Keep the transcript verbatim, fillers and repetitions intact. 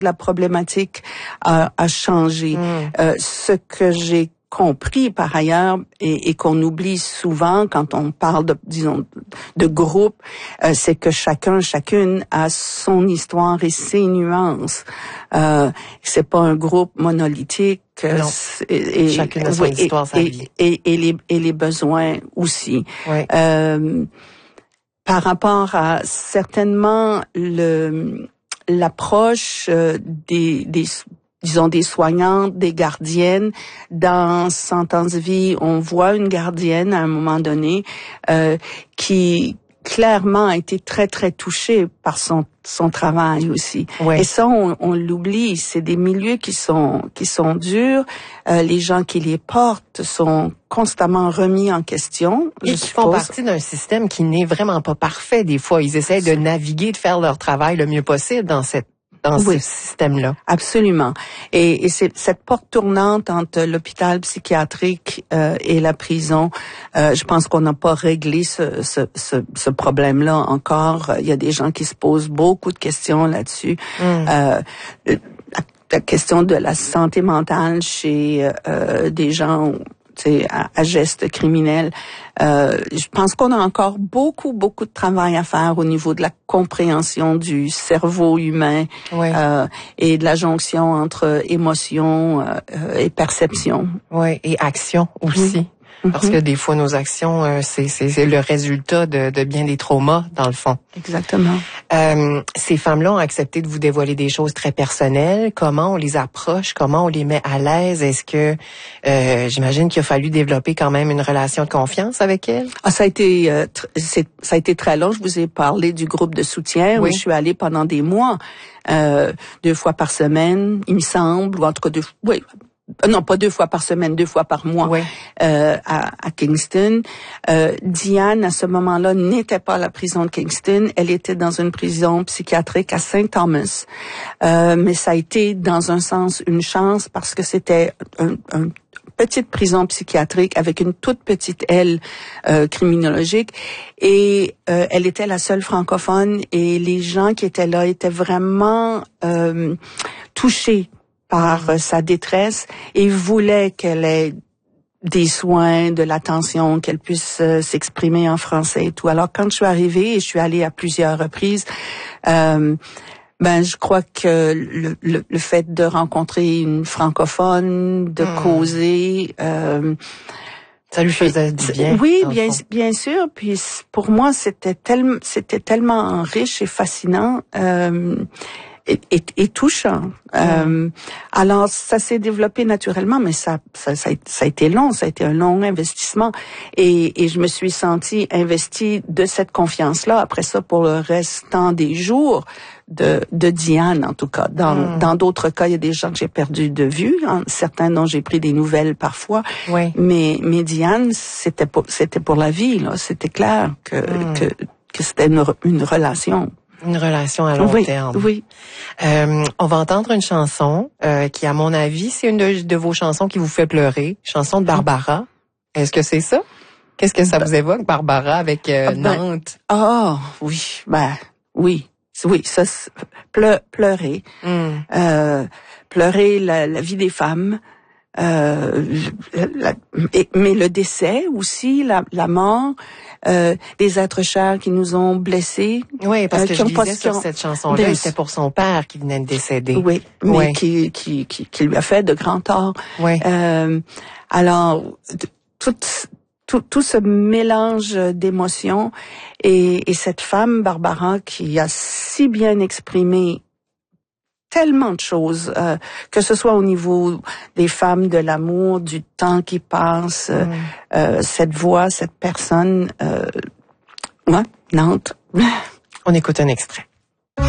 la problématique a, a changé. Mm. Euh, ce que j'ai compris par ailleurs et, et qu'on oublie souvent quand on parle de, disons, de groupe, euh, c'est que chacun, chacune a son histoire et ses nuances. Euh, c'est pas un groupe monolithique. Non. Et, et, chacune a son oui, histoire, sa et, vie. Et, et, et, les, et les besoins aussi. Oui. Euh, par rapport à certainement le l'approche euh, des des disons des soignantes, des gardiennes. Dans Sentence Vie, on voit une gardienne à un moment donné euh, qui clairement a été très très touchée par son son travail aussi. Ouais. Et ça on, on l'oublie, c'est des milieux qui sont qui sont durs, euh, les gens qui les portent sont constamment remis en question et qui font partie d'un système qui n'est vraiment pas parfait des fois, ils essaient de naviguer, de faire leur travail le mieux possible dans cette dans oui, ce système-là. Absolument. Et, et c'est cette porte tournante entre l'hôpital psychiatrique euh, et la prison. Euh, je pense qu'on n'a pas réglé ce, ce, ce, ce problème-là encore. Il y a des gens qui se posent beaucoup de questions là-dessus. Mm. Euh, la, la question de la santé mentale chez euh, des gens À, à gestes criminels. Euh, je pense qu'on a encore beaucoup, beaucoup de travail à faire au niveau de la compréhension du cerveau humain oui. euh, et de la jonction entre émotion euh, et perception. Oui, et action aussi. Mm-hmm. Parce que des fois, nos actions, euh, c'est, c'est, c'est le résultat de, de bien des traumas, dans le fond. Exactement. Euh, ces femmes-là ont accepté de vous dévoiler des choses très personnelles. Comment on les approche? Comment on les met à l'aise? Est-ce que, euh, j'imagine qu'il a fallu développer quand même une relation de confiance avec elles? Ah, ça a été, euh, tr- c'est, ça a été très long. Je vous ai parlé du groupe de soutien oui. où je suis allée pendant des mois, euh, deux fois par semaine, il me semble, ou en tout cas deux, oui. Non, pas deux fois par semaine, deux fois par mois oui. euh, à, à Kingston. Euh, Diane, à ce moment-là, n'était pas à la prison de Kingston. Elle était dans une prison psychiatrique à Saint Thomas. Euh, mais ça a été, dans un sens, une chance parce que c'était un, un petite prison psychiatrique avec une toute petite aile euh, criminologique et euh, elle était la seule francophone et les gens qui étaient là étaient vraiment euh, touchés par euh, sa détresse et voulait qu'elle ait des soins, de l'attention, qu'elle puisse euh, s'exprimer en français et tout. Alors quand je suis arrivée et je suis allée à plusieurs reprises, euh, ben je crois que le, le, le fait de rencontrer une francophone, de mmh. causer, euh, ça lui faisait du bien. Oui, bien bien sûr. Puis pour moi c'était tellement c'était tellement riche et fascinant. Euh, Et, et, et touchant. Mmh. Euh, alors, ça s'est développé naturellement, mais ça, ça, ça, a, ça a été long, ça a été un long investissement. Et, et je me suis sentie investie de cette confiance-là, après ça, pour le restant des jours de, de Diane, en tout cas. Dans, mmh. dans d'autres cas, il y a des gens que j'ai perdus de vue, hein, certains dont j'ai pris des nouvelles parfois. Oui. Mais, mais Diane, c'était pour, c'était pour la vie, là. C'était clair que, mmh. que, que c'était une, une relation. Une relation à long oui, terme. Oui. Euh, on va entendre une chanson euh, qui, à mon avis, c'est une de, de vos chansons qui vous fait pleurer. Chanson de Barbara. Est-ce que c'est ça? Qu'est-ce que ça vous évoque, Barbara, avec euh, ah ben, Nantes? Ah, oh, oui, ben, oui. Oui, ça, pleu, pleurer. Mm. Euh, pleurer la, la vie des femmes. Euh, la, et, mais le décès aussi, la, la mort, euh, des êtres chers qui nous ont blessés. Oui, parce euh, que je lisais sur cette chanson-là, des... c'était pour son père qui venait de décéder. Oui, mais ouais. qui, qui, qui, qui lui a fait de grands torts. Oui. Euh, alors, tout, tout, tout ce mélange d'émotions et, et cette femme, Barbara, qui a si bien exprimé tellement de choses, euh, que ce soit au niveau des femmes, de l'amour, du temps qui passe, mm. euh, cette voix, cette personne, euh, ouais, Nantes. On écoute un extrait.